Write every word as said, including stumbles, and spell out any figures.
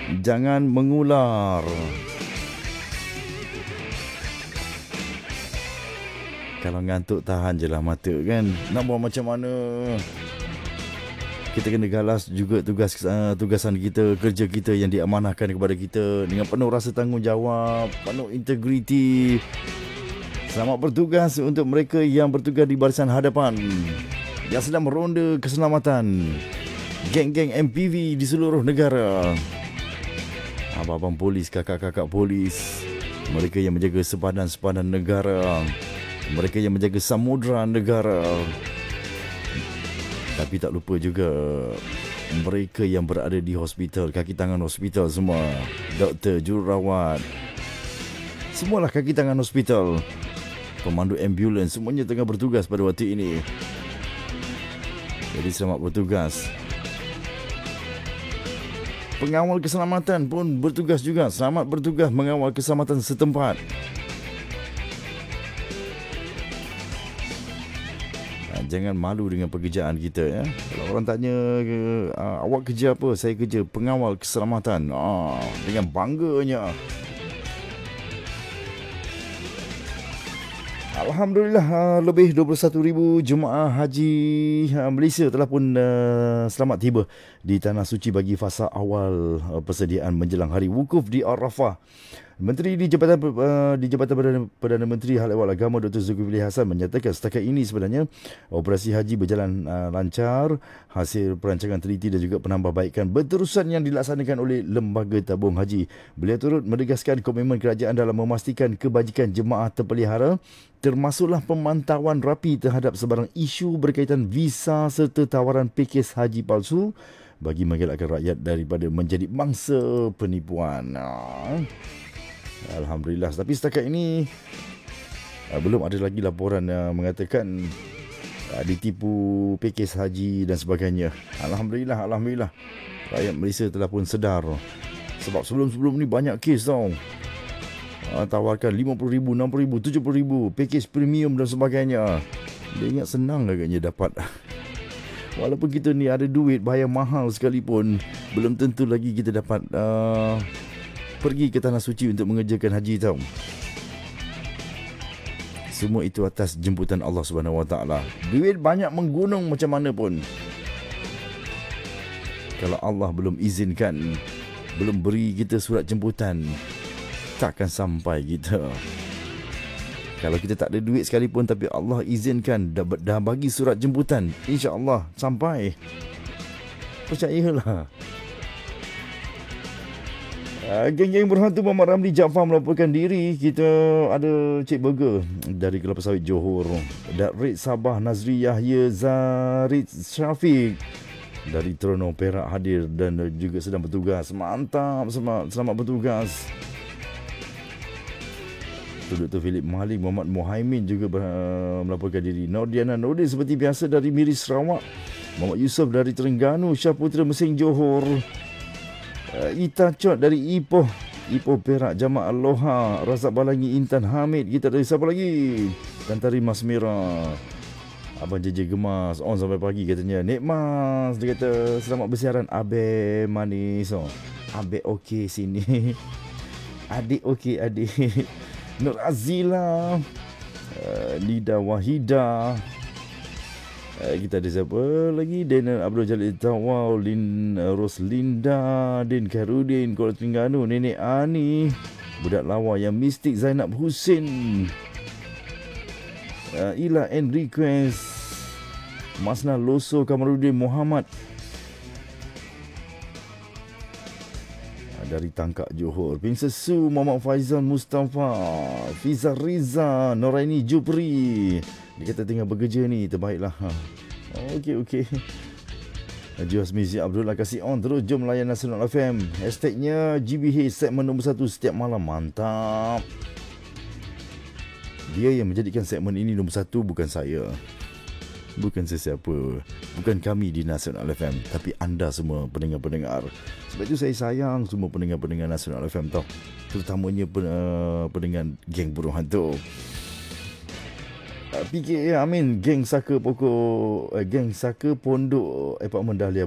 Jangan mengular. Kalau ngantuk tahan je lah mata kan. Nak buat macam mana? Kita kena galas juga tugas uh, tugasan kita, kerja kita yang diamanahkan kepada kita dengan penuh rasa tanggungjawab, penuh integriti. Selamat bertugas untuk mereka yang bertugas di barisan hadapan, yang sedang meronda keselamatan, geng-geng M P V di seluruh negara. Abang-abang polis, kakak-kakak polis, mereka yang menjaga sepadan-sepadan negara, mereka yang menjaga samudera negara. Tapi tak lupa juga mereka yang berada di hospital, kaki tangan hospital semua, doktor, jururawat, semualah kaki tangan hospital, pemandu ambulans, semuanya tengah bertugas pada waktu ini. Jadi selamat bertugas. Pengawal keselamatan pun bertugas juga. Selamat bertugas mengawal keselamatan setempat. Jangan malu dengan pekerjaan kita ya. Kalau orang tanya awak kerja apa? Saya kerja pengawal keselamatan. Ah, dengan bangganya. Alhamdulillah, lebih dua puluh satu ribu jemaah haji Malaysia telah pun uh, selamat tiba di Tanah Suci bagi fasa awal uh, persediaan menjelang hari wukuf di Arafah. Menteri di Jabatan uh, di Jabatan Perdana, Perdana Menteri Hal Ehwal Agama Doktor Zulkifli Hasan menyatakan setakat ini sebenarnya operasi haji berjalan uh, lancar, hasil perancangan teliti dan juga penambahbaikan berterusan yang dilaksanakan oleh Lembaga Tabung Haji. Beliau turut menegaskan komitmen kerajaan dalam memastikan kebajikan jemaah terpelihara, termasuklah pemantauan rapi terhadap sebarang isu berkaitan visa serta tawaran pakej haji palsu bagi mengelakkan rakyat daripada menjadi mangsa penipuan. Alhamdulillah. Tapi setakat ini belum ada lagi laporan yang mengatakan ditipu pakej haji dan sebagainya. Alhamdulillah, Alhamdulillah. Rakyat Malaysia telah pun sedar. Sebab sebelum-sebelum ni banyak kes tau. Tawarkan lima puluh ribu, enam puluh ribu, tujuh puluh ribu, pakej premium dan sebagainya. Dia ingat senang agaknya dapat. Walaupun kita ni ada duit, bayar mahal sekalipun, belum tentu lagi kita dapat uh, pergi ke Tanah Suci untuk mengerjakan haji tau. Semua itu atas jemputan Allah Subhanahu Wa Taala. Duit banyak menggunung macam mana pun, kalau Allah belum izinkan, belum beri kita surat jemputan, takkan sampai kita. Kalau kita tak ada duit sekalipun tapi Allah izinkan, dah, dah bagi surat jemputan, insya-Allah sampai. Percayalah. Uh, geng-geng berhantu Muhammad Ramli Jaafar melaporkan diri. Kita ada Cik Burger dari Kelapa Sawit Johor, Darid Sabah Nazri Yahya Zarid Syafiq dari Terengganu Perak hadir dan juga sedang bertugas. Mantap, selamat, selamat bertugas. Doktor Philip Malik Muhammad Muhaimin juga ber, uh, melaporkan diri. Nordiana Nordin seperti biasa dari Miri Sarawak, Muhammad Yusof dari Terengganu, Syaputra Mesing Johor, uh, Ita Chot dari Ipoh, Ipoh Perak Jamaah Aloha, Razak Balangi Intan Hamid. Kita dari siapa lagi? Tantari Mas Merah, Abang J J Gemas on sampai pagi katanya. Nek Mas dia kata selamat bersiaran Abe manis. Oh. Abe okey sini. Adik okey adik. Nur Azila, uh, Nida Wahida, uh, kita ada siapa lagi? Daniel Abdul Jalil Tawau, Lin uh, Roslinda, Din Khairudin, Kuala Terengganu, Nenek Ani, budak lawa yang mistik Zainab Husin, uh, Ila and Request, Masna Loso Kamarudin Muhammad dari Tangkak Johor, Pingsesu Muhammad Faizal Mustafa, Fiza Riza, Noraini Jupri. Dia kata tengah bekerja ni, terbaiklah. Okey, okey. Juhas Mizi Abdullah kasih on terus. Jom layan Nasional F M. Hashtagnya G B H segmen nombor satu setiap malam. Mantap. Dia yang menjadikan segmen ini nombor satu, bukan saya, bukan sesiapa, bukan kami di Nasional F M, tapi anda semua pendengar-pendengar. Sebab itu saya sayang semua pendengar-pendengar Nasional F M tau, terutamanya uh, pendengar geng burung hantu. Uh, P K A Amin, geng Saka Pokok, uh, geng Saka Pondok Apartmen Dahlia